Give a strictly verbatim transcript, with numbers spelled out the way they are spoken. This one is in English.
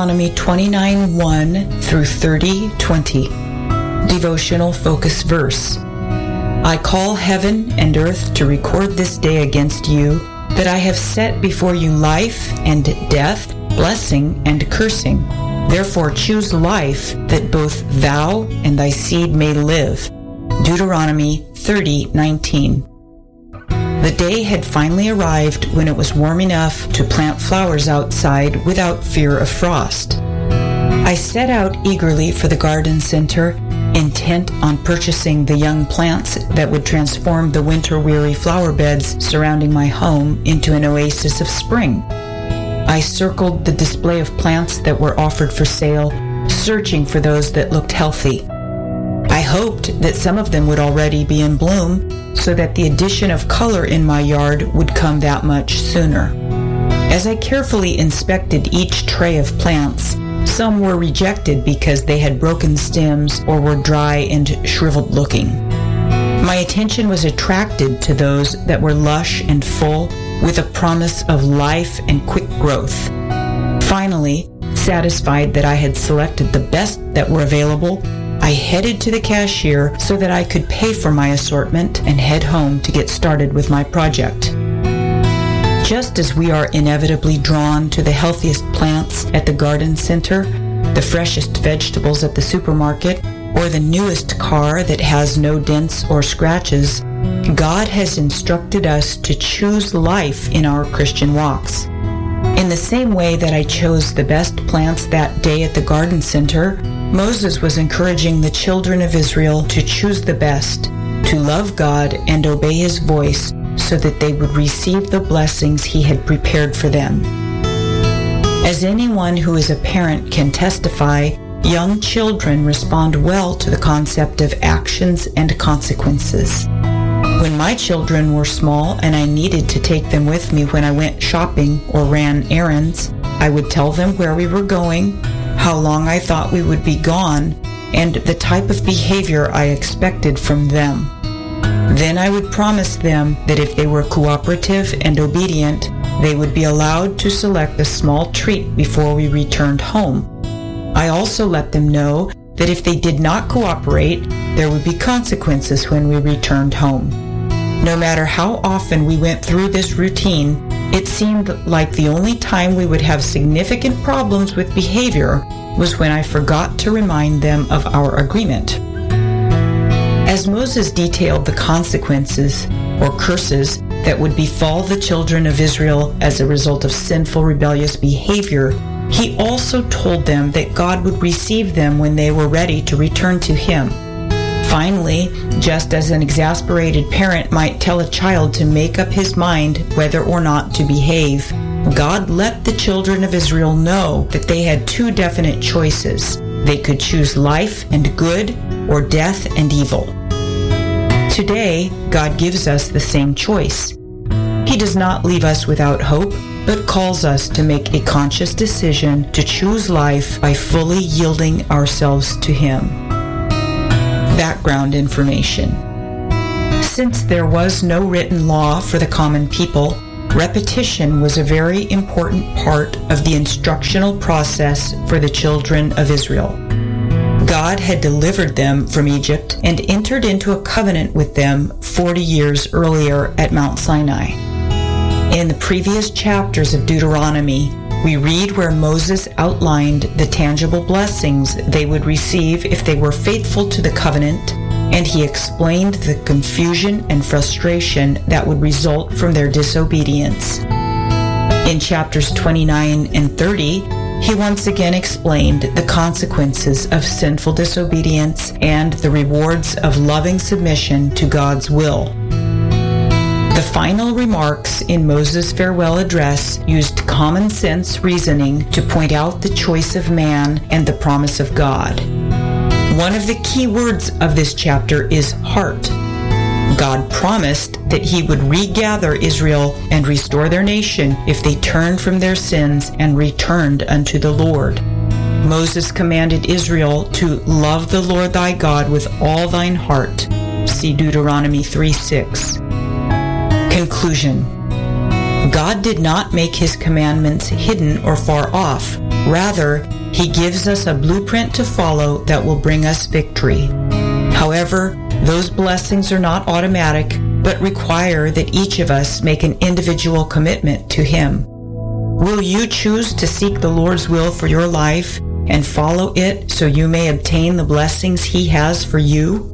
Deuteronomy twenty-nine one through thirty twenty. Devotional focus verse. I call heaven and earth to record this day against you, that I have set before you life and death, blessing and cursing. Therefore choose life, that both thou and thy seed may live. Deuteronomy thirty nineteen. The day had finally arrived when it was warm enough to plant flowers outside without fear of frost. I set out eagerly for the garden center, intent on purchasing the young plants that would transform the winter-weary flower beds surrounding my home into an oasis of spring. I circled the display of plants that were offered for sale, searching for those that looked healthy. I hoped that some of them would already be in bloom, so that the addition of color in my yard would come that much sooner. As I carefully inspected each tray of plants, some were rejected because they had broken stems or were dry and shriveled looking. My attention was attracted to those that were lush and full, with a promise of life and quick growth. Finally, satisfied that I had selected the best that were available, I headed to the cashier so that I could pay for my assortment and head home to get started with my project. Just as we are inevitably drawn to the healthiest plants at the garden center, the freshest vegetables at the supermarket, or the newest car that has no dents or scratches, God has instructed us to choose life in our Christian walks. In the same way that I chose the best plants that day at the garden center, Moses was encouraging the children of Israel to choose the best, to love God and obey His voice so that they would receive the blessings He had prepared for them. As anyone who is a parent can testify, young children respond well to the concept of actions and consequences. When my children were small and I needed to take them with me when I went shopping or ran errands, I would tell them where we were going, how long I thought we would be gone, and the type of behavior I expected from them. Then I would promise them that if they were cooperative and obedient, they would be allowed to select a small treat before we returned home. I also let them know that if they did not cooperate, there would be consequences when we returned home. No matter how often we went through this routine, it seemed like the only time we would have significant problems with behavior was when I forgot to remind them of our agreement. As Moses detailed the consequences, or curses, that would befall the children of Israel as a result of sinful, rebellious behavior, he also told them that God would receive them when they were ready to return to Him. Finally, just as an exasperated parent might tell a child to make up his mind whether or not to behave, God let the children of Israel know that they had two definite choices. They could choose life and good, or death and evil. Today, God gives us the same choice. He does not leave us without hope, but calls us to make a conscious decision to choose life by fully yielding ourselves to Him. Background information. Since there was no written law for the common people, repetition was a very important part of the instructional process for the children of Israel. God had delivered them from Egypt and entered into a covenant with them forty years earlier at Mount Sinai. In the previous chapters of Deuteronomy, we read where Moses outlined the tangible blessings they would receive if they were faithful to the covenant, and he explained the confusion and frustration that would result from their disobedience. In chapters twenty-nine and thirty, he once again explained the consequences of sinful disobedience and the rewards of loving submission to God's will. The final remarks in Moses' farewell address used common sense reasoning to point out the choice of man and the promise of God. One of the key words of this chapter is heart. God promised that He would regather Israel and restore their nation if they turned from their sins and returned unto the Lord. Moses commanded Israel to love the Lord thy God with all thine heart. See Deuteronomy three six. Conclusion. God did not make His commandments hidden or far off. Rather, He gives us a blueprint to follow that will bring us victory. However, those blessings are not automatic, but require that each of us make an individual commitment to Him. Will you choose to seek the Lord's will for your life and follow it so you may obtain the blessings He has for you?